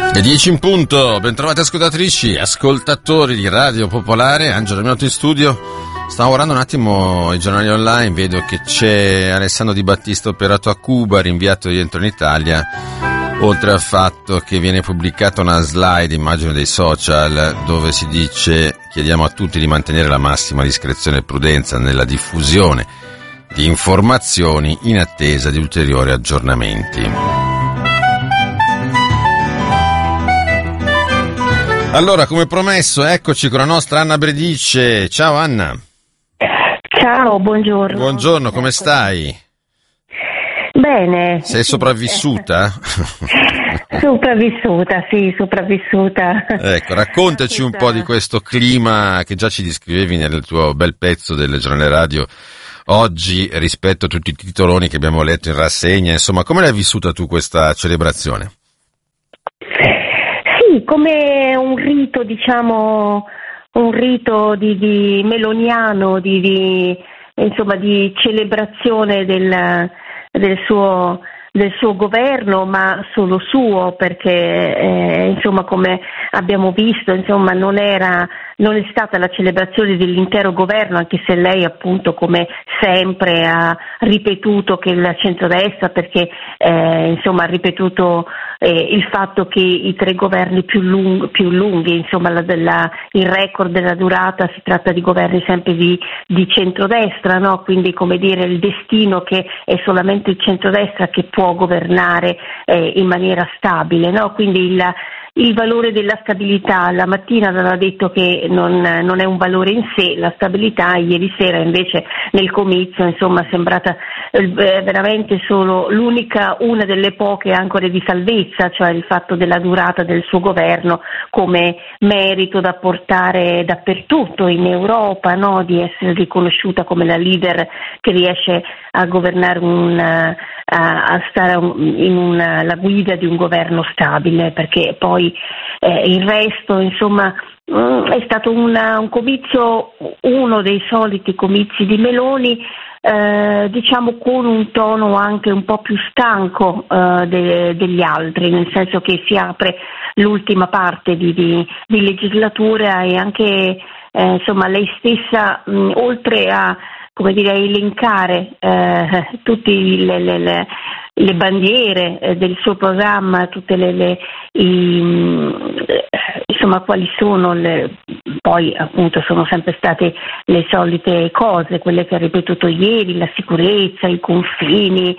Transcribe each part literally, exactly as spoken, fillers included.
Le dieci in punto, bentrovate ascoltatrici, ascoltatori di Radio Popolare. Angelo Minotto in studio. Stavo guardando un attimo i giornali online, vedo che c'è Alessandro Di Battista operato a Cuba, rinviato rientro in Italia, oltre al fatto che viene pubblicata una slide, immagino dei social, dove si dice: chiediamo a tutti di mantenere la massima discrezione e prudenza nella diffusione di informazioni in attesa di ulteriori aggiornamenti. Allora, come promesso, eccoci con la nostra Anna Bredice. Ciao Anna. Ciao, buongiorno. Buongiorno, come stai? Bene. Sei sopravvissuta? Sopravvissuta, sì, sopravvissuta. Ecco, raccontaci un po' di questo clima che già ci descrivevi nel tuo bel pezzo del giornale radio oggi rispetto a tutti i titoloni che abbiamo letto in rassegna. Insomma, come l'hai vissuta tu questa celebrazione? Sì, come un rito, diciamo, un rito di, di meloniano, di, di insomma di celebrazione del, del suo del suo governo, ma solo suo, perché eh, insomma, come abbiamo visto, insomma, non era non è stata la celebrazione dell'intero governo, anche se lei appunto, come sempre, ha ripetuto che il centrodestra, perché eh, insomma ha ripetuto eh, il fatto che i tre governi più, lung- più lunghi, insomma la, la, il record della durata, si tratta di governi sempre di, di centrodestra, no? Quindi, come dire, il destino che è solamente il centrodestra che può governare eh, in maniera stabile, no? Quindi il Il valore della stabilità, la mattina aveva detto che non, non è un valore in sé la stabilità, ieri sera invece nel comizio, insomma, è sembrata eh, veramente solo l'unica, una delle poche ancore di salvezza, cioè il fatto della durata del suo governo come merito da portare dappertutto in Europa, no? Di essere riconosciuta come la leader che riesce a governare un, a, a stare in una, la guida di un governo stabile, perché poi Eh, il resto, insomma, mh, è stato una, un comizio, uno dei soliti comizi di Meloni, eh, diciamo con un tono anche un po' più stanco eh, de, degli altri, nel senso che si apre l'ultima parte di, di, di legislatura e anche eh, insomma lei stessa, mh, oltre a, come dire, elencare eh, tutte le, le, le le bandiere eh, del suo programma, tutte le, le i, insomma quali sono le, poi appunto sono sempre state le solite cose, quelle che ha ripetuto ieri, la sicurezza, i confini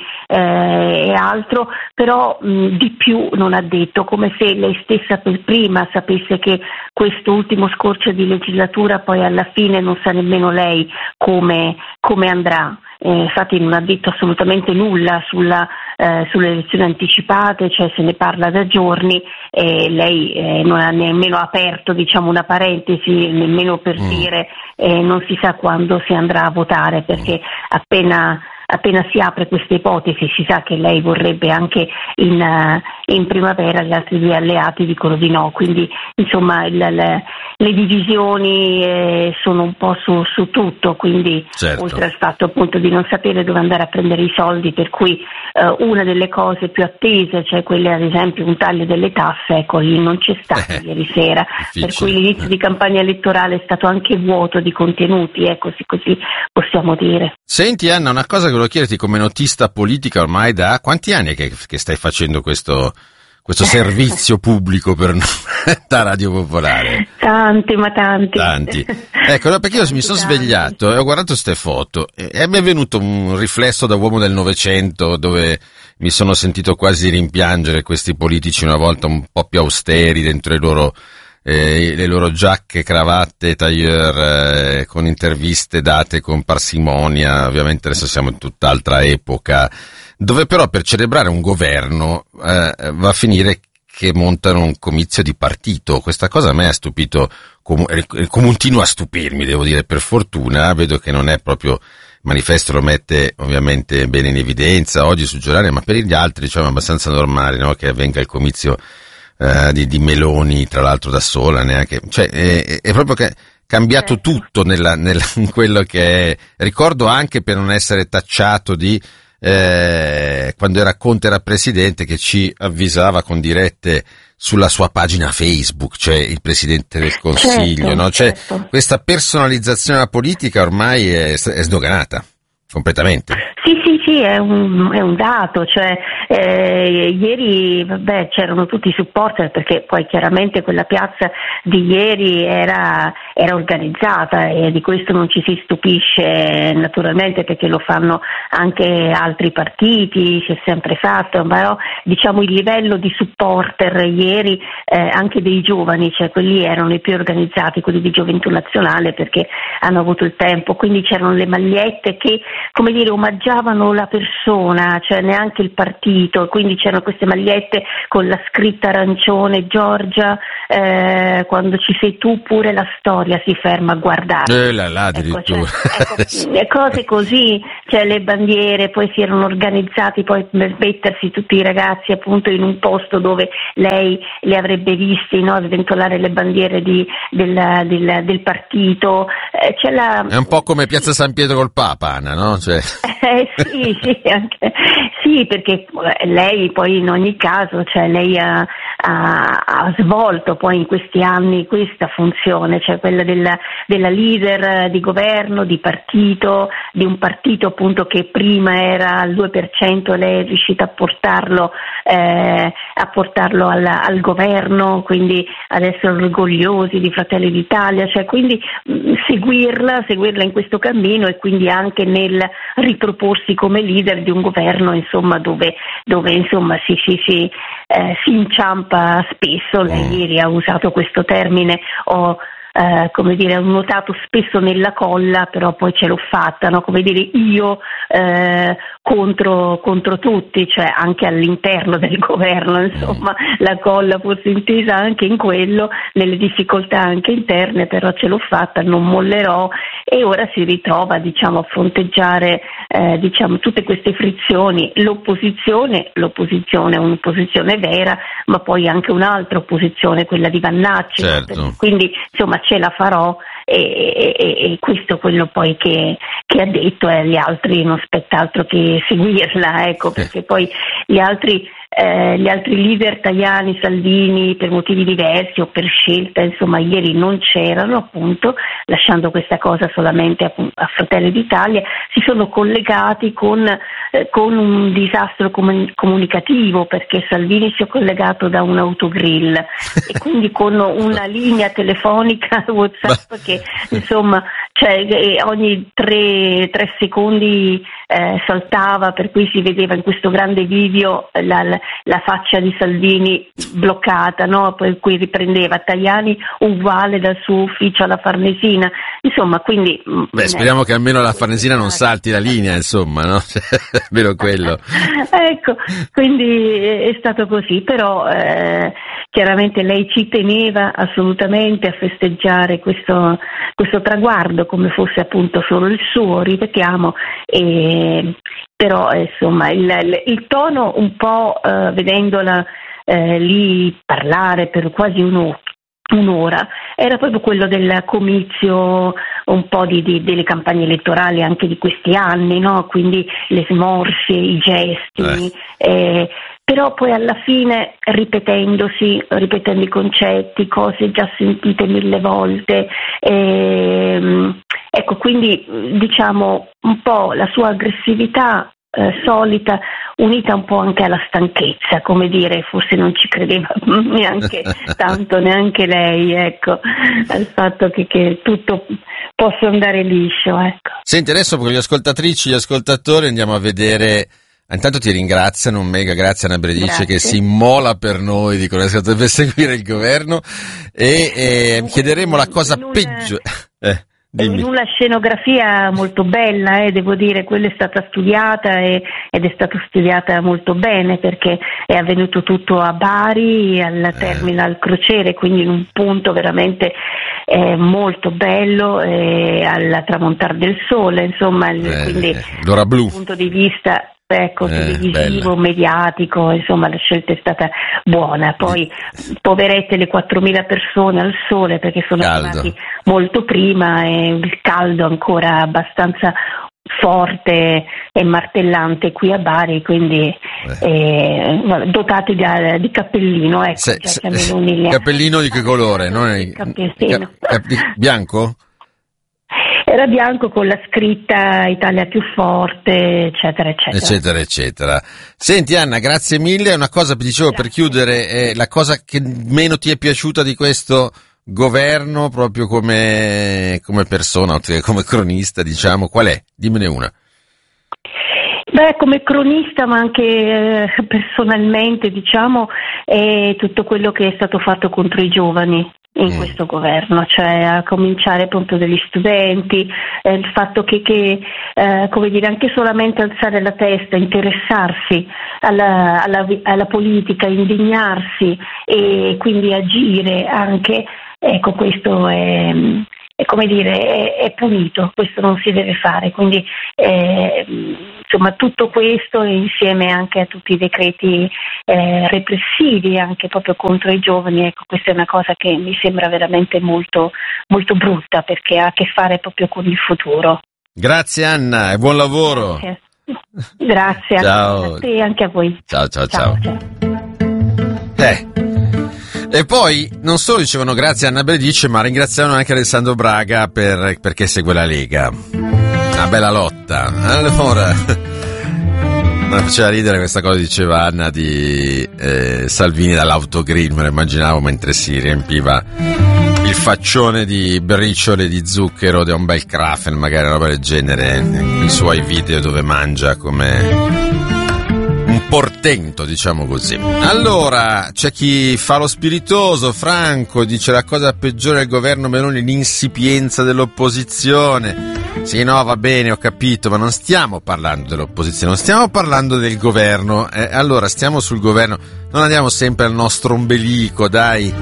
eh, e altro, però mh, di più non ha detto, come se lei stessa per prima sapesse che questo ultimo scorcio di legislatura poi alla fine non sa nemmeno lei come, come andrà. Eh, infatti non ha detto assolutamente nulla sulla, eh, sulle elezioni anticipate, cioè se ne parla da giorni e lei eh, non ha nemmeno aperto, diciamo, una parentesi, nemmeno per mm. dire eh, non si sa quando si andrà a votare, perché appena appena si apre questa ipotesi si sa che lei vorrebbe anche in, uh, in primavera, gli altri due alleati dicono di no, quindi insomma il, le, le divisioni eh, sono un po' su, su tutto, quindi certo. Oltre al fatto appunto di non sapere dove andare a prendere i soldi, per cui uh, una delle cose più attese, cioè quelle ad esempio un taglio delle tasse, ecco lì non c'è stato eh, ieri sera, difficile. Per cui l'inizio eh. di campagna elettorale è stato anche vuoto di contenuti, ecco, così, così possiamo dire. Senti Anna, una cosa che volevo chiederti, come notista politica ormai da quanti anni che, che stai facendo questo, questo servizio pubblico per da Radio Popolare? Tanti, ma tanti. Tanti. Ecco, perché io mi sono svegliato e ho guardato queste foto e mi è venuto un riflesso da uomo del Novecento, dove mi sono sentito quasi rimpiangere questi politici una volta un po' più austeri dentro i loro Eh, le loro giacche, cravatte, tailleur, eh, con interviste date con parsimonia. Ovviamente adesso siamo in tutt'altra epoca, dove però per celebrare un governo eh, va a finire che montano un comizio di partito. Questa cosa a me ha stupito, com- continua a stupirmi, devo dire, per fortuna. Vedo che non è proprio, il manifesto lo mette ovviamente bene in evidenza oggi sul giornale, ma per gli altri diciamo è abbastanza normale, no? Che avvenga il comizio Uh, di, di Meloni, tra l'altro da sola, neanche, cioè è, è proprio che cambiato tutto nella, nella, in quello che è. Ricordo anche, per non essere tacciato di eh, quando era Conte era presidente, che ci avvisava con dirette sulla sua pagina Facebook, cioè il Presidente del Consiglio, certo, no? Cioè, certo. questa personalizzazione della politica ormai è, è sdoganata completamente. Sì, sì, sì, è un, è un dato, cioè eh, ieri vabbè, c'erano tutti i supporter, perché poi chiaramente quella piazza di ieri era, era organizzata, e di questo non ci si stupisce naturalmente, perché lo fanno anche altri partiti, si è sempre fatto, però diciamo il livello di supporter ieri eh, anche dei giovani, cioè quelli erano i più organizzati, quelli di Gioventù Nazionale, perché hanno avuto il tempo, quindi c'erano le magliette che, come dire, omaggiavano la persona, cioè neanche il partito, quindi c'erano queste magliette con la scritta arancione: Giorgia, eh, quando ci sei tu pure la storia si ferma a guardare. Eh là là, addirittura. Ecco, cioè, ecco, cose così, cioè le bandiere, poi si erano organizzati poi per mettersi tutti i ragazzi appunto in un posto dove lei le avrebbe visti, no, sventolare le bandiere di, del, del, del partito. Eh, c'è la... È un po' come Piazza San Pietro col Papa, Anna, no? Cioè... Eh, sì, sì, anche, sì, perché lei poi in ogni caso, cioè lei ha, ha, ha svolto poi in questi anni questa funzione, cioè quella della, della leader di governo, di partito, di un partito appunto che prima era al due per cento, lei è riuscita a portarlo, eh, a portarlo al, al governo, quindi ad essere orgogliosi di Fratelli d'Italia, cioè quindi mh, seguirla, seguirla in questo cammino, e quindi anche nel riproporsi come leader di un governo, insomma, dove, dove insomma si, si, si, eh, si inciampa spesso. Lei ieri ha usato questo termine, ho eh, come dire, ho nuotato spesso nella colla, però poi ce l'ho fatta, no? Come dire, io eh, contro, contro tutti, cioè anche all'interno del governo, insomma, la colla fosse intesa anche in quello, nelle difficoltà anche interne, però ce l'ho fatta, non mollerò, e ora si ritrova, diciamo, a fronteggiare eh, diciamo tutte queste frizioni, l'opposizione, l'opposizione è un'opposizione vera, ma poi anche un'altra opposizione, quella di Vannacci, certo. Quindi insomma ce la farò, e, e, e questo è quello poi che, che ha detto, e agli altri non spetta altro che seguirla, ecco, perché poi gli altri Eh, gli altri leader italiani, Salvini, per motivi diversi o per scelta, insomma, ieri non c'erano, appunto, lasciando questa cosa solamente a, a Fratelli d'Italia, si sono collegati con, eh, con un disastro comun- comunicativo, perché Salvini si è collegato da un autogrill e quindi con una linea telefonica WhatsApp che, insomma, cioè, ogni tre, tre secondi eh, saltava, per cui si vedeva in questo grande video la, la, la faccia di Salvini bloccata, no? Per cui riprendeva Tajani uguale dal suo ufficio alla Farnesina, insomma, quindi... Beh, speriamo che almeno la Farnesina non salti la linea, insomma, no? Almeno quello. Ecco, quindi è stato così, però eh, chiaramente lei ci teneva assolutamente a festeggiare questo, questo traguardo come fosse appunto solo il suo, ripetiamo, e, però insomma il, il, il tono un po' eh, vedendola eh, lì parlare per quasi un'ora, un'ora era proprio quello del comizio un po' di, di, delle campagne elettorali anche di questi anni, no? Quindi le smorfie, i gesti, eh. Eh, però poi alla fine ripetendosi, ripetendo i concetti, cose già sentite mille volte, ehm, ecco, quindi diciamo un po' la sua aggressività eh, solita, unita un po' anche alla stanchezza, come dire, forse non ci credeva neanche tanto neanche lei, ecco, al fatto che, che tutto possa andare liscio, ecco. Senti, adesso con gli ascoltatrici e gli ascoltatori andiamo a vedere. Intanto ti ringraziano, un mega grazie a Anna Bredice Grazie. Che si immola per noi, dicono che deve seguire il governo, e eh, chiederemo la cosa peggiore. Eh. Dimmi. In una scenografia molto bella, eh, devo dire, quella è stata studiata e, ed è stata studiata molto bene, perché è avvenuto tutto a Bari, al Terminal Crociere, quindi in un punto veramente eh, molto bello, eh, al tramontare del sole, insomma, eh, quindi l'ora blu. dal punto di vista ecco, eh, televisivo, bella. mediatico, insomma la scelta è stata buona. Poi poverette le quattromila persone al sole, perché sono caldo. arrivati molto prima, e il caldo ancora abbastanza forte e martellante qui a Bari, quindi eh, dotati di, di cappellino, ecco, se, cioè, se, li... cappellino di che colore? Non è... Cappellino. Cap, bianco? Era bianco con la scritta Italia più forte, eccetera, eccetera. Eccetera, eccetera. Senti Anna, grazie mille. Una cosa, dicevo, grazie. Per chiudere, eh, la cosa che meno ti è piaciuta di questo governo, proprio come, come persona, come cronista, diciamo, qual è? Dimmene una. Beh, come cronista, ma anche eh, personalmente, diciamo, è tutto quello che è stato fatto contro i giovani in mm. questo governo, cioè a cominciare proprio dagli studenti, eh, il fatto che, che eh, come dire, anche solamente alzare la testa, interessarsi alla, alla, alla politica, indignarsi e quindi agire anche, ecco, questo è, è come dire, è, è punito, questo non si deve fare, quindi eh, insomma tutto questo insieme anche a tutti i decreti eh, repressivi anche proprio contro i giovani, ecco, questa è una cosa che mi sembra veramente molto, molto brutta, perché ha a che fare proprio con il futuro. Grazie Anna e buon lavoro. Grazie, Grazie ciao. A te e anche a voi. Ciao ciao ciao, ciao. Eh. E poi non solo dicevano grazie a Anna Bredice, ma ringraziavano anche Alessandro Braga per, perché segue la Lega. Una bella lotta. Allora, mi faceva ridere questa cosa, diceva Anna, di eh, Salvini dall'autogrill, me lo immaginavo mentre si riempiva il faccione di briciole di zucchero da un bel Krafen, magari una roba del genere, i suoi video dove mangia come un portento, diciamo così. Allora, c'è chi fa lo spiritoso, Franco dice la cosa peggiore del governo Meloni, l'insipienza dell'opposizione. Sì, no, va bene, ho capito, ma non stiamo parlando dell'opposizione, non stiamo parlando del governo. Eh, allora, stiamo sul governo, non andiamo sempre al nostro ombelico, dai.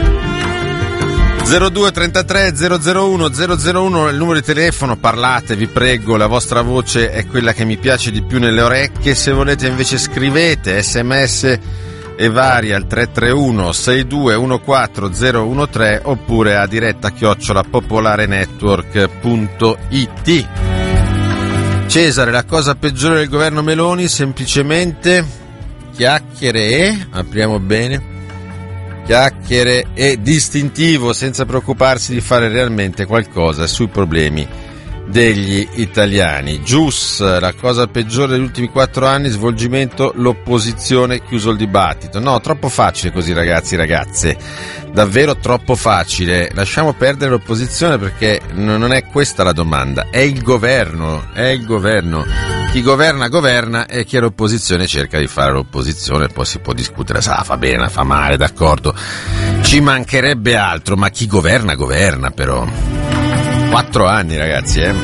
zero due trentatré zero zero uno zero zero uno il numero di telefono, parlate, vi prego, la vostra voce è quella che mi piace di più nelle orecchie. Se volete invece scrivete sms e vari al tre tre uno sei due uno quattro zero uno tre oppure a diretta chiocciola popolarenetwork punto it. Cesare, la cosa peggiore del governo Meloni, semplicemente chiacchiere e, apriamo bene, chiacchiere e distintivo, senza preoccuparsi di fare realmente qualcosa sui problemi degli italiani. Gius, la cosa peggiore degli ultimi quattro anni, svolgimento, l'opposizione, chiuso il dibattito. No, troppo facile così, ragazzi, ragazze, davvero troppo facile. Lasciamo perdere l'opposizione, perché non è questa la domanda, è il governo, è il governo. Chi governa governa e chi è l'opposizione cerca di fare l'opposizione, poi si può discutere, sa, fa bene, fa male, d'accordo, ci mancherebbe altro, ma chi governa governa. Però quattro anni, ragazzi, eh.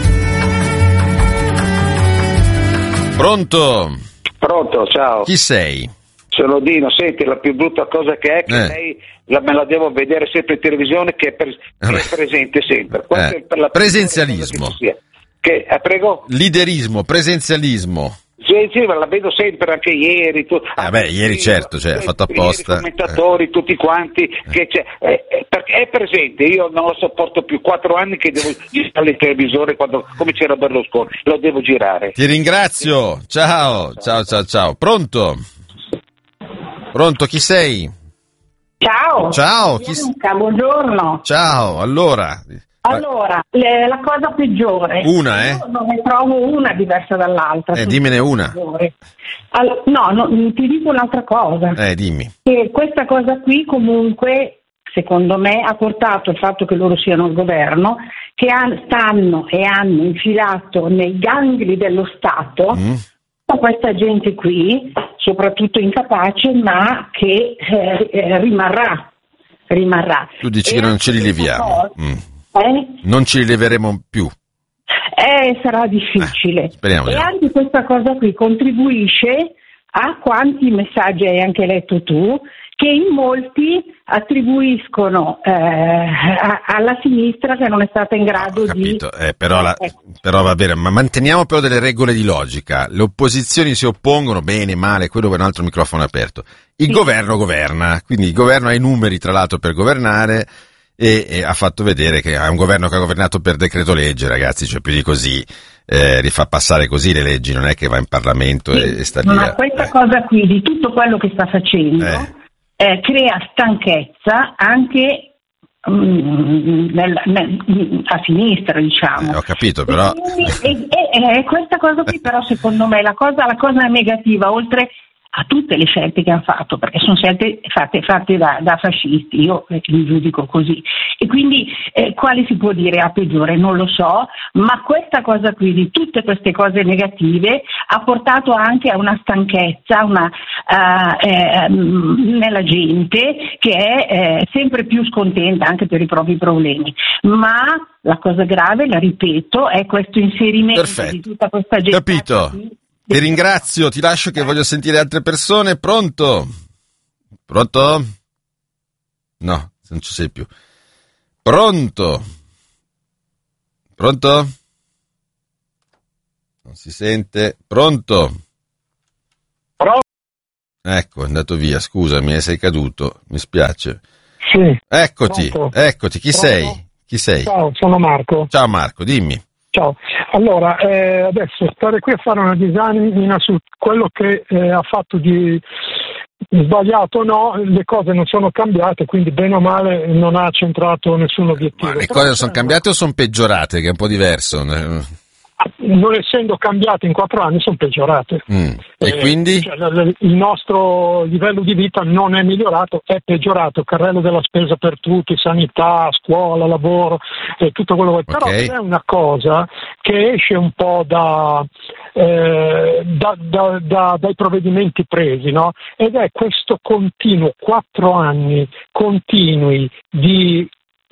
Pronto? Pronto, ciao. Chi sei? Sono Dino. Senti, la più brutta cosa che è che eh. lei la, me la devo vedere sempre in televisione, che è, pre, che è presente sempre. Eh. È per la presenzialismo. Che, che eh, prego? Liderismo, presenzialismo. Sì, sì, la vedo sempre, anche ieri. Tu, ah beh, ieri sì, certo, cioè, ha fatto apposta. I commentatori, eh. tutti quanti, eh. che c'è, eh, eh, perché è presente, io non lo sopporto più, quattro anni che devo girare il televisore, quando, come c'era Berlusconi, lo devo girare. Ti ringrazio, ciao, ciao, ciao, ciao. Pronto? Pronto, chi sei? Ciao. Ciao. Chi... Bianca, buongiorno. Ciao, allora... Allora, le, la cosa peggiore. Una, eh? Io non ne trovo una diversa dall'altra. Eh, dimmene una. All- no, no, ti dico un'altra cosa. Eh, dimmi. Che questa cosa qui comunque, secondo me, ha portato il fatto che loro siano al governo, che han, stanno e hanno infilato nei gangli dello Stato mm. questa gente qui, soprattutto incapace, ma che eh, rimarrà. rimarrà. Tu dici e che non ce li leviamo. Mm. Eh? Non ci rileveremo più. Eh, sarà difficile. Eh, speriamo. E anche questa cosa qui contribuisce a quanti messaggi hai anche letto tu, che in molti attribuiscono eh, a, alla sinistra che non è stata in grado Ho capito. di... Eh, però, la, però va bene, ma manteniamo però delle regole di logica. Le opposizioni si oppongono, bene, male, quello è un altro microfono aperto. Il sì. governo governa, quindi il governo ha i numeri tra l'altro per governare. E, e ha fatto vedere che è un governo che ha governato per decreto legge, ragazzi, cioè più di così eh, rifà passare così le leggi, non è che va in Parlamento sì, e, e sta lì. Ma questa eh. cosa qui, di tutto quello che sta facendo, eh. Eh, crea stanchezza anche Nel, nel, a sinistra, diciamo. Eh, ho capito, però. E, e, e, e questa cosa qui, però, secondo me, la cosa, la cosa negativa, oltre a tutte le scelte che hanno fatto, perché sono scelte fatte, fatte da, da fascisti, io li giudico così, e quindi eh, quale si può dire a peggiore non lo so, ma questa cosa qui, di tutte queste cose negative, ha portato anche a una stanchezza una, uh, eh, nella gente che è eh, sempre più scontenta anche per i propri problemi, ma la cosa grave, la ripeto, è questo inserimento Perfetto. Di tutta questa gente. Capito. Qui. Ti ringrazio, ti lascio che voglio sentire altre persone. Pronto? Pronto? No, non ci sei più. Pronto? Pronto? Non si sente. Pronto? Pronto? Ecco, è andato via, scusami, sei caduto, mi spiace. Sì. Eccoti, Pronto? eccoti, chi Pronto? sei? Chi sei? Ciao, sono Marco. Ciao Marco, dimmi. Ciao, allora eh, adesso stare qui a fare una disamina su quello che eh, ha fatto di sbagliato o no, le cose non sono cambiate, quindi bene o male non ha centrato nessun obiettivo. Ma le cose sono cambiate o sono peggiorate, che è un po' diverso? Non essendo cambiate in quattro anni sono peggiorate. Mm. E eh, quindi? Cioè, il nostro livello di vita non è migliorato, è peggiorato. Carrello della spesa per tutti, sanità, scuola, lavoro, eh, tutto quello che... Okay. Però c'è una cosa che esce un po' da, eh, da, da, da, dai provvedimenti presi, no? Ed è questo continuo, quattro anni continui di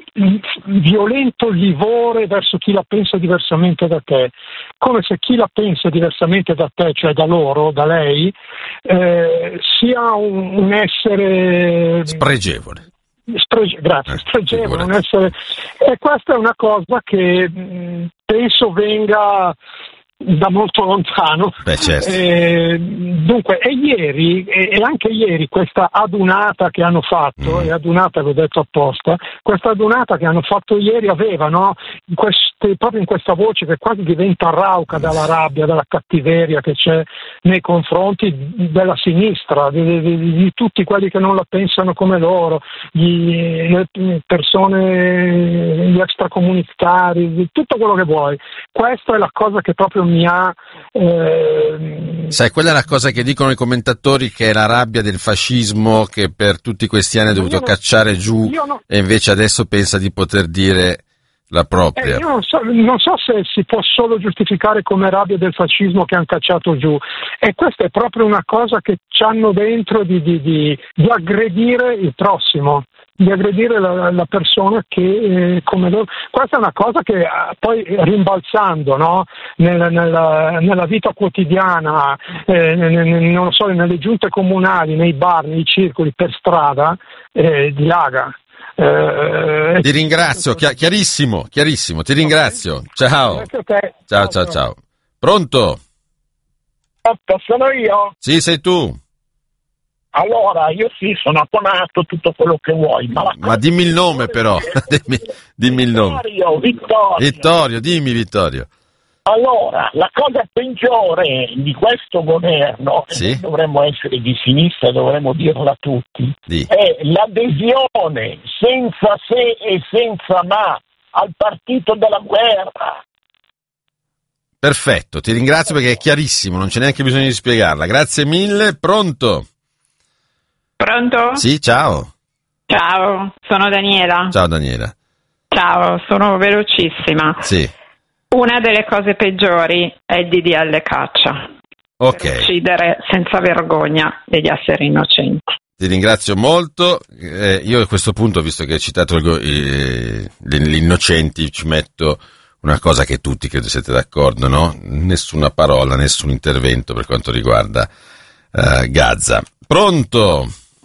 violento livore verso chi la pensa diversamente da te, come se chi la pensa diversamente da te, cioè da loro, da lei, eh, sia un, un essere spregevole. Sprege- grazie, eh, spregevole, un essere... E questa è una cosa che mh, penso venga da molto lontano. Beh, certo. eh, dunque e ieri e, e anche ieri questa adunata che hanno fatto, mm. e adunata l'ho detto apposta, questa adunata che hanno fatto ieri aveva, no, in queste, proprio in questa voce che quasi diventa rauca dalla rabbia, dalla cattiveria che c'è nei confronti della sinistra, di, di, di tutti quelli che non la pensano come loro, gli, le persone, gli extracomunitari, di tutto quello che vuoi. Questa è la cosa che proprio mi ha eh... sai, quella è la cosa che dicono i commentatori, che è la rabbia del fascismo che per tutti questi anni ha dovuto non, cacciare giù non... e invece adesso pensa di poter dire la propria. Eh, io non so, non so se si può solo giustificare come rabbia del fascismo che hanno cacciato giù, e questa è proprio una cosa che c'hanno dentro di, di, di, di aggredire il prossimo, di aggredire la, la persona che eh, come loro. Questa è una cosa che eh, poi rimbalzando, no? nella, nella, nella vita quotidiana, eh, non lo so, nelle giunte comunali, nei bar, nei circoli, per strada, eh, dilaga. Eh, ti ringrazio, chi- chiarissimo, chiarissimo, ti ringrazio. Ciao. Ciao, ciao, ciao. Pronto? Sono io? Sì, sei tu. Allora, io sì, sono abbonato, tutto quello che vuoi. Ma, ma dimmi il nome però, dimmi, dimmi il nome. Vittorio, Vittorio. Vittorio, dimmi Vittorio. Allora, la cosa peggiore di questo governo, sì? E dovremmo essere di sinistra, dovremmo dirla a tutti, Di. è l'adesione senza se e senza ma al partito della guerra. Perfetto, ti ringrazio perché è chiarissimo, non c'è neanche bisogno di spiegarla. Grazie mille. Pronto? Pronto? Sì, ciao. Ciao, sono Daniela. Ciao Daniela. Ciao, sono velocissima. Sì. Una delle cose peggiori è il D D L caccia. Ok. Per uccidere senza vergogna degli esseri innocenti. Ti ringrazio molto. Eh, io a questo punto, visto che hai citato il, gli innocenti, ci metto una cosa che tutti credo siete d'accordo, no? Nessuna parola, nessun intervento per quanto riguarda uh, Gaza. Pronto?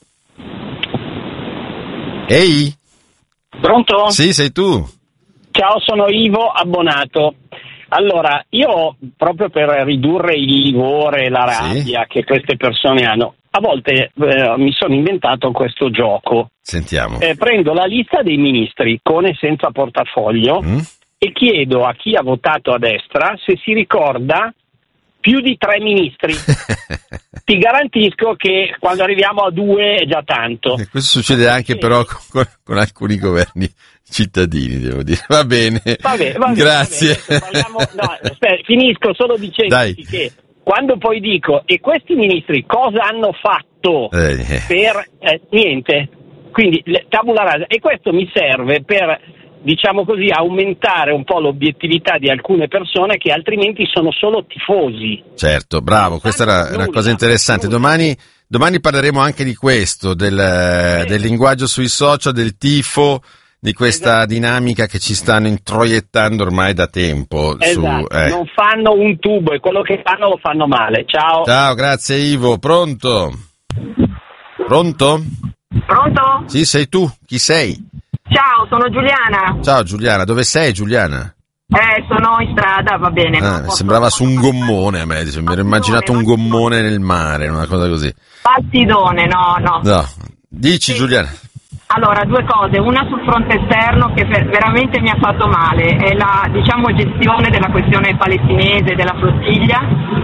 Ehi? Pronto? Sì, sei tu. Ciao, sono Ivo, abbonato. Allora, io proprio per ridurre il livore e la rabbia sì. che queste persone hanno, a volte eh, mi sono inventato questo gioco. Sentiamo. Eh, prendo la lista dei ministri con e senza portafoglio mm. e chiedo a chi ha votato a destra se si ricorda più di tre ministri. Ti garantisco che quando arriviamo a due è già tanto. E questo succede anche però con, con alcuni governi cittadini, devo dire. Va bene, va bene, va bene grazie. Va bene. Parliamo, no, aspetta, finisco solo dicendo che quando poi dico, e questi ministri cosa hanno fatto eh. per eh, niente, quindi tabula rasa, e questo mi serve per, diciamo così, aumentare un po' l'obiettività di alcune persone che altrimenti sono solo tifosi. Certo, bravo, questa era nulla, una cosa interessante. Domani, domani parleremo anche di questo, del, eh. del linguaggio sui social, del tifo, di questa esatto. dinamica che ci stanno introiettando ormai da tempo. Esatto, su, eh. non fanno un tubo e quello che fanno lo fanno male. Ciao. Ciao, grazie Ivo. Pronto? Pronto? Pronto? Sì, sei tu. Chi sei? Ciao, sono Giuliana. Ciao Giuliana, dove sei Giuliana? Eh, sono in strada, va bene. Ah, mi sembrava su un gommone a me, mi ero immaginato un gommone nel mare, una cosa così. Bastidone, no, no. No, dici sì. Giuliana. Allora, due cose, una sul fronte esterno che veramente mi ha fatto male, è la, diciamo, gestione della questione palestinese, della flottiglia,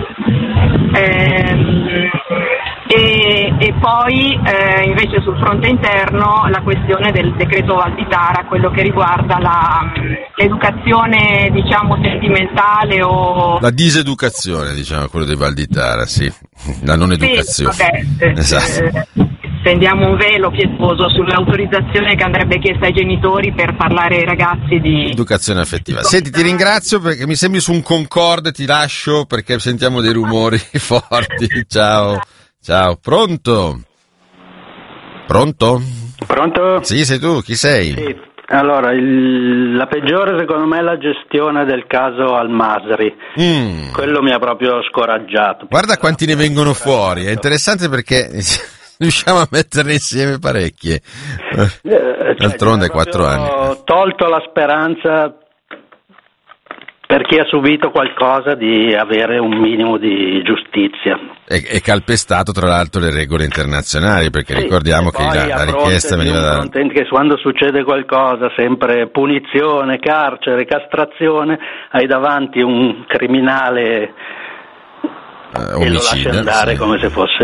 eh, e, e poi eh, invece sul fronte interno la questione del decreto Valditara, quello che riguarda la, l'educazione, diciamo, sentimentale o... La diseducazione, diciamo, quello di Valditara, sì, la non educazione. Sì, vabbè, esatto. Eh, Tendiamo un velo pietoso sull'autorizzazione che andrebbe chiesta ai genitori per parlare ai ragazzi di educazione affettiva. Senti, ti ringrazio perché mi sembri su un Concorde, ti lascio perché sentiamo dei rumori forti. Ciao, ciao. Pronto? Pronto? Pronto? Sì, sei tu, chi sei? Sì. Allora, il, la peggiore secondo me è la gestione del caso Al-Masri. Mm. Quello mi ha proprio scoraggiato. Guarda quanti ne vengono fuori, è interessante perché riusciamo a metterne insieme parecchie. Eh, D'altronde cioè, quattro anni. Ho tolto la speranza per chi ha subito qualcosa di avere un minimo di giustizia. E, e calpestato tra l'altro le regole internazionali, perché sì, ricordiamo che la, la richiesta veniva da... che quando succede qualcosa, sempre punizione, carcere, castrazione, hai davanti un criminale uh, e lo lasci andare sì. come se fosse...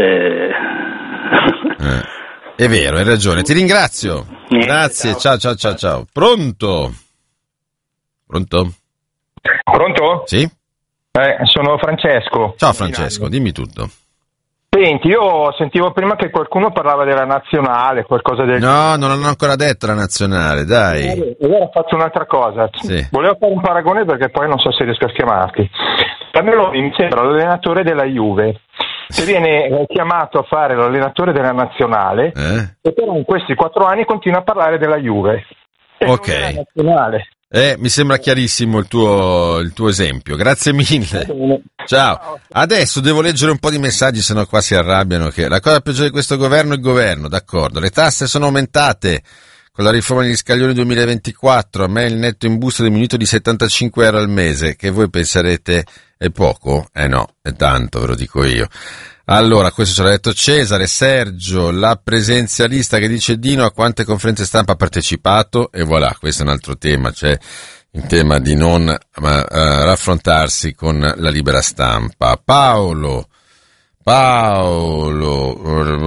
eh, è vero, hai ragione. Ti ringrazio. Niente, grazie, ciao ciao ciao ciao. Pronto? Pronto? Pronto? Sì? Eh, sono Francesco. Ciao Francesco, dimmi tutto. Senti, io sentivo prima che qualcuno parlava della nazionale, qualcosa del... No, non hanno ancora detto la nazionale, dai. E allora faccio un'altra cosa. Sì. Volevo fare un paragone perché poi non so se riesco a chiamarti. Meloni mi sembra l'allenatore della Juve, che viene chiamato a fare l'allenatore della nazionale, eh? e però in questi quattro anni continua a parlare della Juve. Ok. Della nazionale. Eh, mi sembra chiarissimo il tuo, il tuo esempio, grazie mille. Ciao. Adesso devo leggere un po' di messaggi, sennò qua si arrabbiano. Che la cosa peggiore di questo governo è il governo, d'accordo. Le tasse sono aumentate con la riforma degli scaglioni duemilaventiquattro. A me il netto in busta è diminuito di settantacinque euro al mese, che voi penserete è poco? Eh no, è tanto, ve lo dico io. Allora, questo ce l'ha detto Cesare. Sergio, la presenzialista che dice Dino a quante conferenze stampa ha partecipato, e voilà, questo è un altro tema, cioè il tema di non uh, raffrontarsi con la libera stampa. Paolo, Paolo,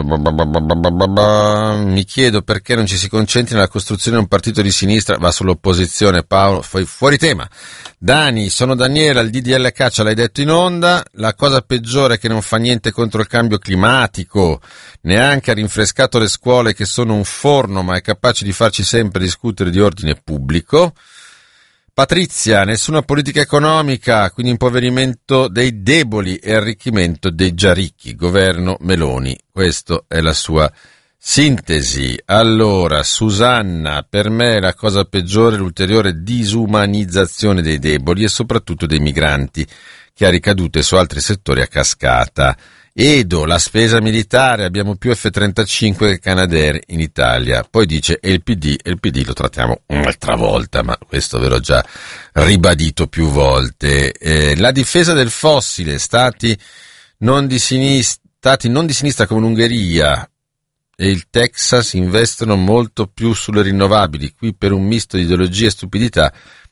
mi chiedo perché non ci si concentri nella costruzione di un partito di sinistra, va sull'opposizione. Paolo, fu- fuori tema. Dani, sono Daniela, il D D L caccia l'hai detto in onda, la cosa peggiore è che non fa niente contro il cambio climatico, neanche ha rinfrescato le scuole che sono un forno, ma è capace di farci sempre discutere di ordine pubblico. Patrizia, nessuna politica economica, quindi impoverimento dei deboli e arricchimento dei già ricchi, governo Meloni, questa è la sua sintesi. Allora, Susanna, per me la cosa peggiore è l'ulteriore disumanizzazione dei deboli e soprattutto dei migranti, che ha ricadute su altri settori a cascata. Edo, la spesa militare, abbiamo più F trentacinque che Canadair in Italia. Poi dice, e il P D, e il P D lo trattiamo un'altra volta, ma questo ve l'ho già ribadito più volte. Eh, la difesa del fossile, stati non di sinistra, stati non di sinistra come l'Ungheria e il Texas investono molto più sulle rinnovabili. Qui per un misto di ideologia e stupidità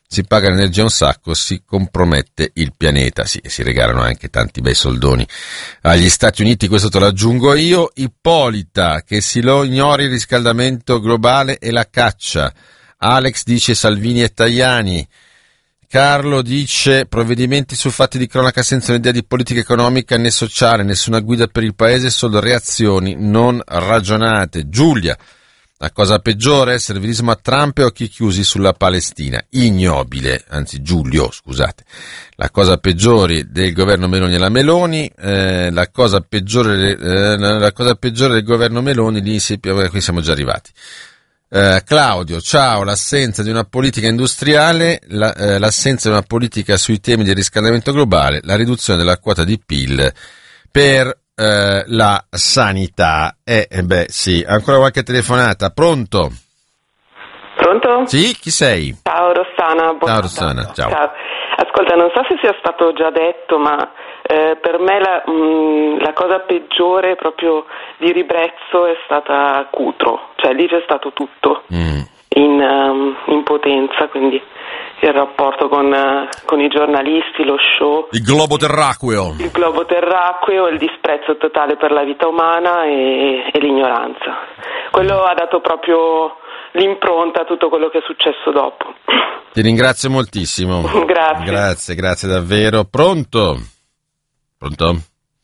si paga l'energia un sacco, si compromette il pianeta. Sì, e si regalano anche tanti bei soldoni agli Stati Uniti, questo te lo aggiungo io. Ippolita, che si lo ignori il riscaldamento globale e la caccia. Alex dice Salvini e Tajani. Carlo dice provvedimenti su fatti di cronaca senza un'idea di politica economica né sociale, nessuna guida per il paese, solo reazioni non ragionate. Giulia, la cosa peggiore è servilismo a Trump e occhi chiusi sulla Palestina. Ignobile, anzi Giulio, scusate. La cosa peggiore del governo Meloni è la Meloni, eh, la cosa peggiore eh, la cosa peggiore del governo Meloni, lì si, qui siamo già arrivati. Eh, Claudio, ciao, l'assenza di una politica industriale, la, eh, l'assenza di una politica sui temi del riscaldamento globale, la riduzione della quota di P I L per eh, la sanità. Eh, eh beh, sì, ancora qualche telefonata. Pronto? Pronto? Sì, chi sei? Ciao Rossana. Ciao Rossana, ciao. ciao. Ascolta, non so se sia stato già detto, ma eh, per me la, mh, la cosa peggiore proprio di ribrezzo è stata Cutro, cioè lì c'è stato tutto mm. in, um, in potenza, quindi il rapporto con, uh, con i giornalisti, lo show, il globo terracqueo, il globo terracqueo, il disprezzo totale per la vita umana e, e l'ignoranza. Quello ha dato proprio l'impronta a tutto quello che è successo dopo. Ti ringrazio moltissimo. Grazie. Grazie, grazie davvero. Pronto? Pronto?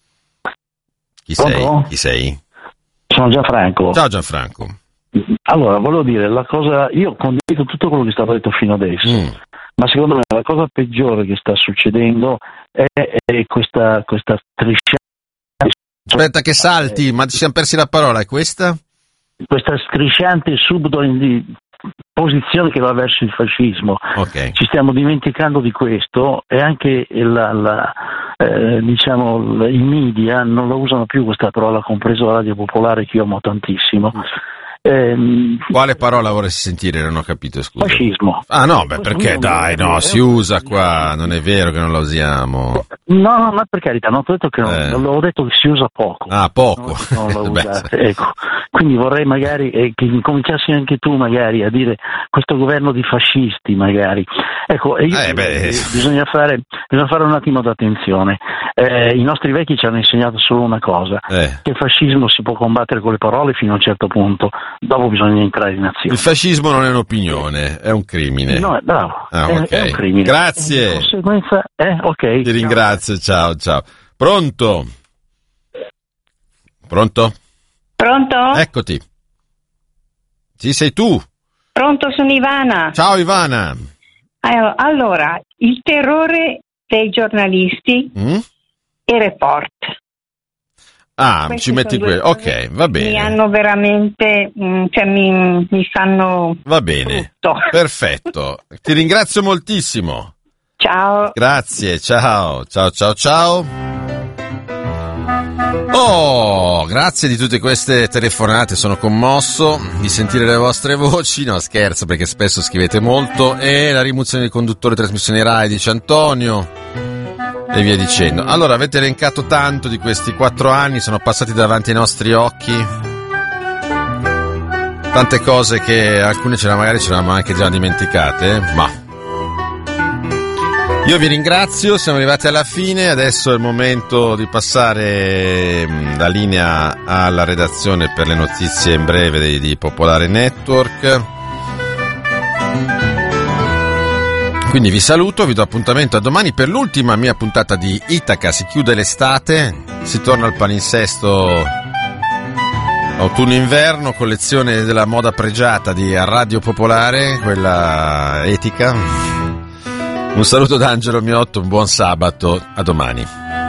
Chi Pronto? sei? Chi sei? Sono Gianfranco. Ciao Gianfranco. Allora, volevo dire, la cosa, io condivido tutto quello che è stato detto fino adesso, mm. ma secondo me la cosa peggiore che sta succedendo è, è questa, questa strisciante... Aspetta che salti, ma ci siamo persi la parola, è questa? Questa strisciante subito in posizione che va verso il fascismo. Okay. Ci stiamo dimenticando di questo e anche la, la, eh, diciamo, i media non lo usano più questa parola, compreso la Radio Popolare che io amo tantissimo. Eh, Quale parola vorresti sentire? Non ho capito, scusa. Fascismo. Ah no, beh, perché dai, no, si usa qua, non è vero che non la usiamo. No, no, ma per carità, non ho detto che non, eh. ho detto che si usa poco. Ah, poco. No, non la usate, ecco. Quindi vorrei magari eh, che incominciassi anche tu magari a dire questo governo di fascisti magari. Ecco, io eh, beh. bisogna fare bisogna fare un attimo d'attenzione. Eh, I nostri vecchi ci hanno insegnato solo una cosa, eh. che il fascismo si può combattere con le parole fino a un certo punto, dopo bisogna entrare in azione. Il fascismo non è un'opinione, è un crimine. No, è bravo, ah, è, okay. è un crimine. Grazie. In conseguenza, eh, ok. Ti ringrazio, ciao, ciao. Pronto? Pronto? Pronto? Eccoti. Sì, sei tu. Pronto, sono Ivana. Ciao Ivana. Allora, il terrore dei giornalisti mm? e report. Ah, Questi ci metti quello. Ok, va bene. Mi hanno veramente, cioè mi, mi fanno Va bene. Tutto. Perfetto. Ti ringrazio moltissimo. Ciao. Grazie, ciao. Ciao, ciao, ciao. Oh, grazie di tutte queste telefonate, sono commosso di sentire le vostre voci, no scherzo perché spesso scrivete molto, e la rimozione del conduttore trasmissione Rai, dice Antonio, e via dicendo. Allora, avete elencato tanto di questi quattro anni, sono passati davanti ai nostri occhi, tante cose che alcune ce la magari ce l'avevamo anche già dimenticate, ma... Io vi ringrazio, siamo arrivati alla fine, adesso è il momento di passare la linea alla redazione per le notizie in breve di, di Popolare Network. Quindi vi saluto, vi do appuntamento a domani per l'ultima mia puntata di Itaca, si chiude l'estate, si torna al palinsesto autunno-inverno, collezione della moda pregiata di Radio Popolare, quella etica. Un saluto da Angelo Miotto, un buon sabato, a domani.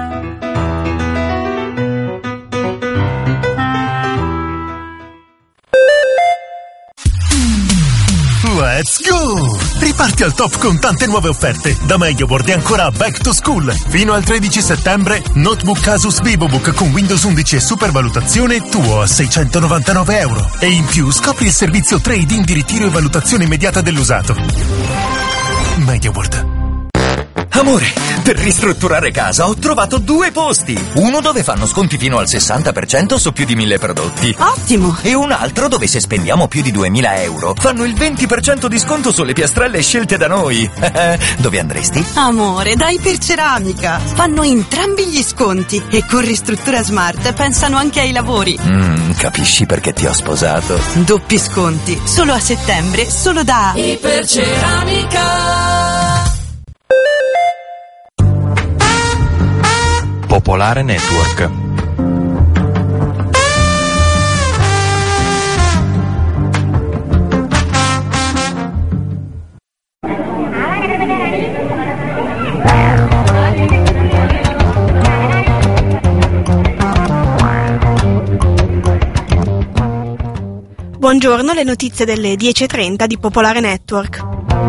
Let's go! Riparti al top con tante nuove offerte. Da Medioboard e ancora Back to School. Fino al tredici settembre, notebook Asus VivoBook con Windows undici e supervalutazione tuo a seicentonovantanove euro. E in più scopri il servizio trade-in di ritiro e valutazione immediata dell'usato. Medioboard. Amore, per ristrutturare casa ho trovato due posti. Uno dove fanno sconti fino al sessanta per cento su più di mille prodotti. Ottimo! E un altro dove se spendiamo più di duemila euro fanno il venti per cento di sconto sulle piastrelle scelte da noi. Dove andresti? Amore, dai Iperceramica. Fanno entrambi gli sconti e con Ristruttura Smart pensano anche ai lavori. Mm, capisci perché ti ho sposato? Doppi sconti, solo a settembre, solo da Iperceramica. Popolare Network. Buongiorno, le notizie delle dieci e trenta di Popolare Network.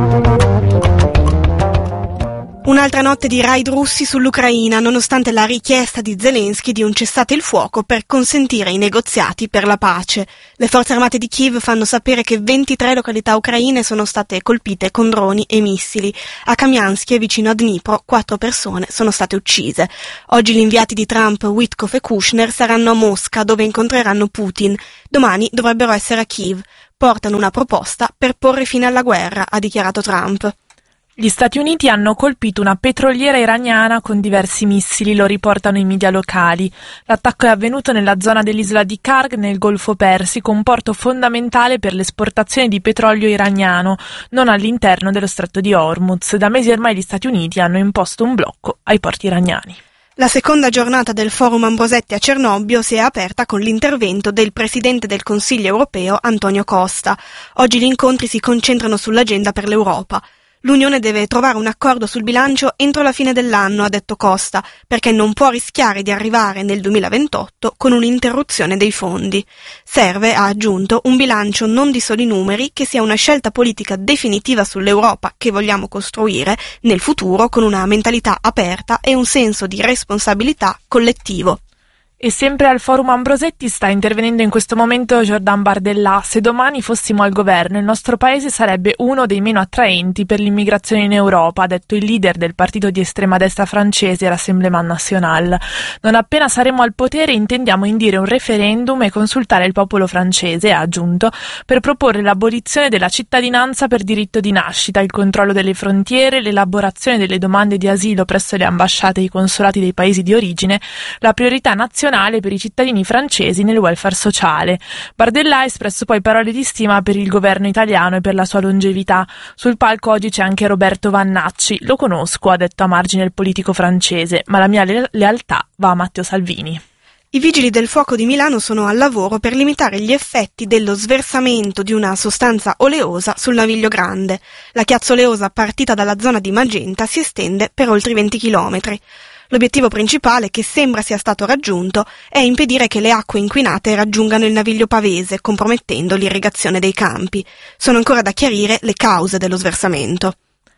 Un'altra notte di raid russi sull'Ucraina, nonostante la richiesta di Zelensky di un cessate il fuoco per consentire i negoziati per la pace. Le forze armate di Kiev fanno sapere che ventitré località ucraine sono state colpite con droni e missili. A Kamiansk, vicino a Dnipro, quattro persone sono state uccise. Oggi gli inviati di Trump, Witkoff e Kushner, saranno a Mosca, dove incontreranno Putin. Domani dovrebbero essere a Kiev. Portano una proposta per porre fine alla guerra, ha dichiarato Trump. Gli Stati Uniti hanno colpito una petroliera iraniana con diversi missili, lo riportano i media locali. L'attacco è avvenuto nella zona dell'isola di Karg, nel Golfo Persico, un porto fondamentale per l'esportazione di petrolio iraniano, non all'interno dello stretto di Hormuz. Da mesi ormai gli Stati Uniti hanno imposto un blocco ai porti iraniani. La seconda giornata del Forum Ambrosetti a Cernobbio si è aperta con l'intervento del Presidente del Consiglio europeo Antonio Costa. Oggi gli incontri si concentrano sull'agenda per l'Europa. L'Unione deve trovare un accordo sul bilancio entro la fine dell'anno, ha detto Costa, perché non può rischiare di arrivare nel duemilaventotto con un'interruzione dei fondi. Serve, ha aggiunto, un bilancio non di soli numeri, che sia una scelta politica definitiva sull'Europa che vogliamo costruire nel futuro con una mentalità aperta e un senso di responsabilità collettivo. E sempre al Forum Ambrosetti sta intervenendo in questo momento Jordan Bardella. Se domani fossimo al governo, il nostro paese sarebbe uno dei meno attraenti per l'immigrazione in Europa, ha detto il leader del partito di estrema destra francese, Rassemblement National. Non appena saremo al potere intendiamo indire un referendum e consultare il popolo francese, ha aggiunto, per proporre l'abolizione della cittadinanza per diritto di nascita, il controllo delle frontiere, l'elaborazione delle domande di asilo presso le ambasciate e i consolati dei paesi di origine, la priorità nazionale per i cittadini francesi nel welfare sociale. Bardella ha espresso poi parole di stima per il governo italiano e per la sua longevità. Sul palco oggi c'è anche Roberto Vannacci. Lo conosco, ha detto a margine il politico francese, ma la mia le- lealtà va a Matteo Salvini. I vigili del fuoco di Milano sono al lavoro per limitare gli effetti dello sversamento di una sostanza oleosa sul Naviglio Grande. La chiazza oleosa partita dalla zona di Magenta si estende per oltre venti chilometri. L'obiettivo principale, che sembra sia stato raggiunto, è impedire che le acque inquinate raggiungano il Naviglio Pavese, compromettendo l'irrigazione dei campi. Sono ancora da chiarire le cause dello sversamento.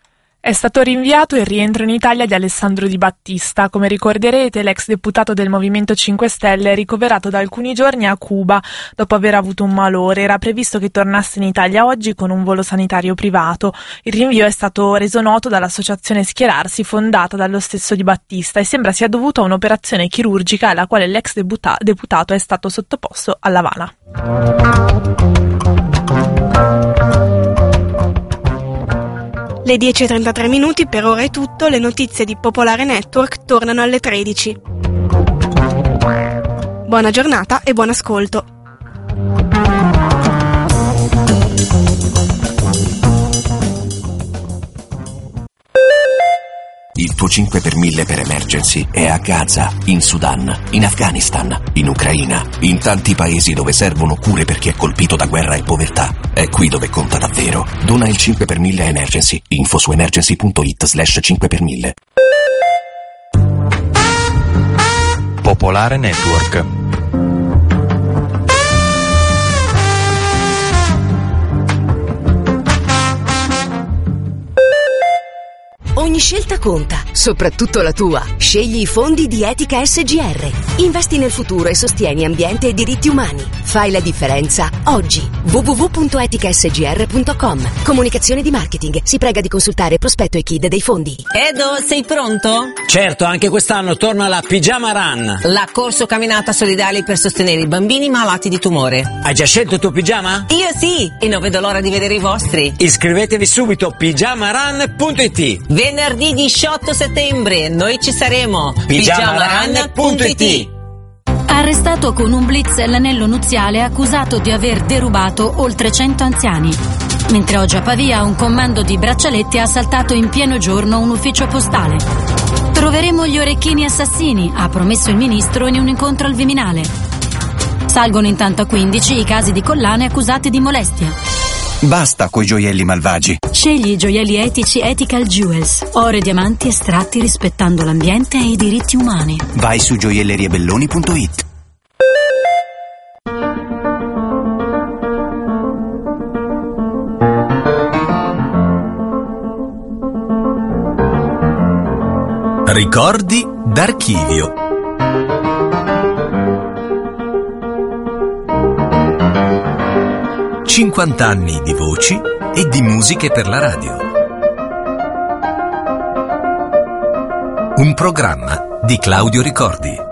È stato rinviato il rientro in Italia di Alessandro Di Battista. Come ricorderete, l'ex deputato del Movimento cinque Stelle è ricoverato da alcuni giorni a Cuba dopo aver avuto un malore. Era previsto che tornasse in Italia oggi con un volo sanitario privato. Il rinvio è stato reso noto dall'associazione Schierarsi, fondata dallo stesso Di Battista, e sembra sia dovuto a un'operazione chirurgica alla quale l'ex deputa- deputato è stato sottoposto a L'Avana. Le dieci e trentatré minuti, per ora è tutto. Le notizie di Popolare Network tornano alle tredici. Buona giornata e buon ascolto. Il tuo cinque per mille per emergency è a Gaza, in Sudan, in Afghanistan, in Ucraina, in tanti paesi dove servono cure per chi è colpito da guerra e povertà. È qui dove conta davvero. Dona il cinque per mille a Emergency. Info su emergency.it slash cinque per mille. Popolare Network. Ogni Ogni scelta conta, soprattutto la tua. Scegli i fondi di Etica S G R. Investi nel futuro e sostieni ambiente e diritti umani. Fai la differenza oggi. w w w punto etica s g r punto com. Comunicazione di marketing. Si prega di consultare prospetto e K I D dei fondi. Edo, sei pronto? Certo, anche quest'anno torna la Pigiama Run. La corso camminata solidale per sostenere i bambini malati di tumore. Hai già scelto il tuo pigiama? Io sì, e non vedo l'ora di vedere i vostri. Iscrivetevi subito a pigiama run punto i t. Venerdì diciotto settembre, noi ci saremo. pigiama run punto i t. Arrestato con un blitz l'anello nuziale accusato di aver derubato oltre cento anziani. Mentre oggi a Pavia un comando di braccialetti ha assaltato in pieno giorno un ufficio postale. Troveremo gli orecchini assassini, ha promesso il ministro in un incontro al Viminale. Salgono intanto a quindici i casi di collane accusate di molestia. Basta coi gioielli malvagi. Scegli i gioielli etici Ethical Jewels. Oro e diamanti estratti rispettando l'ambiente e i diritti umani. Vai su gioielleriebelloni punto i t. Ricordi d'archivio. cinquanta anni di voci e di musiche per la radio. Un programma di Claudio Ricordi.